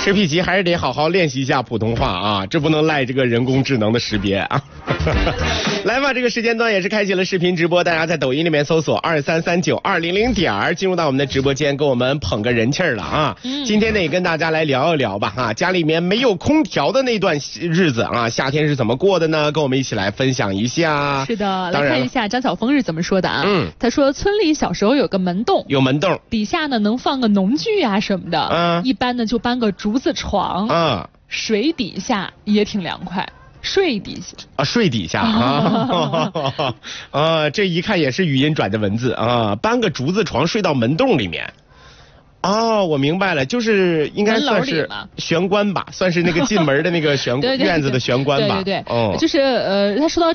石皮奇还是得好好练习一下普通话啊，这不能赖这个人工智能的识别啊。来吧，这个时间段也是开启了视频直播，大家在抖音里面搜索23392000进入到我们的直播间，跟我们捧个人气儿了啊。今天呢也跟大家来聊一聊吧哈，家里面没有空调的那段日子啊，夏天是怎么过的呢？跟我们一起来分享一下。 是的，来看一下张晓峰是怎么说的啊。他说村里小时候有个门洞，底下呢能放个农具啊什么的，一般呢就搬个竹子床，水底下也挺凉快。睡底下啊， 睡底下啊，这一看也是语音转的文字啊，搬个竹子床睡到门洞里面。哦，我明白了，就是应该算是玄关吧，算是那个进门的那个院子的玄关吧。 对，就是他说到